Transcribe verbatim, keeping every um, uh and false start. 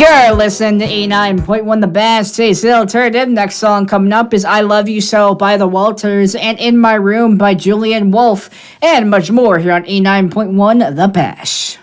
You're listening to eighty-nine point one The Bash. Today's little alternative. Next song coming up is I Love You So by the Walters and In My Room by Julian Wolf, and much more here on eighty-nine point one The Bash.